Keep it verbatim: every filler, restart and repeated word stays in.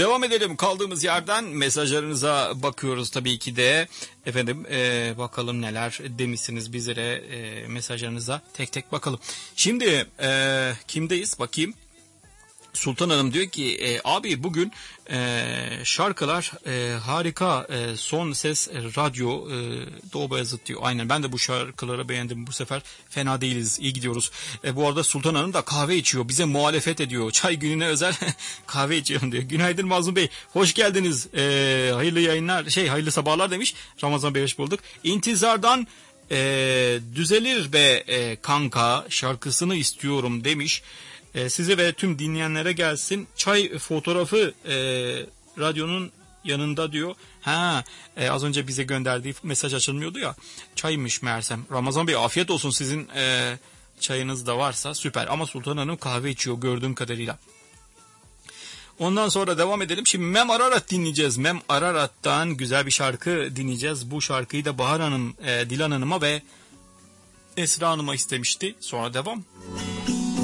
Devam edelim kaldığımız yerden, mesajlarınıza bakıyoruz tabii ki de. Efendim e, bakalım neler demişsiniz bizlere, e, mesajlarınıza tek tek bakalım. Şimdi e, kimdeyiz bakayım. Sultan Hanım diyor ki e, abi bugün e, şarkılar e, harika, e, son ses e, radyo e, Doğu Bayazıt diyor. Aynen, ben de bu şarkıları beğendim bu sefer, fena değiliz, iyi gidiyoruz. E, bu arada Sultan Hanım da kahve içiyor, bize muhalefet ediyor, çay gününe özel kahve içiyorum diyor. Günaydın Mazlum Bey, hoş geldiniz, e, hayırlı yayınlar, şey hayırlı sabahlar demiş. Ramazan Bey hoş bulduk. İntizardan e, düzelir be e, kanka şarkısını istiyorum demiş. E, size ve tüm dinleyenlere gelsin. Çay fotoğrafı e, radyonun yanında diyor. Ha, e, az önce bize gönderdiği mesaj açılmıyordu ya. Çaymış meğersem. Ramazan Bey afiyet olsun, sizin e, çayınız da varsa süper. Ama Sultan Hanım kahve içiyor gördüğüm kadarıyla. Ondan sonra devam edelim. Şimdi Mem Ararat dinleyeceğiz. Mem Ararat'tan güzel bir şarkı dinleyeceğiz. Bu şarkıyı da Bahar Hanım, e, Dilan Hanım'a ve Esra Hanım'a istemişti. Sonra devam.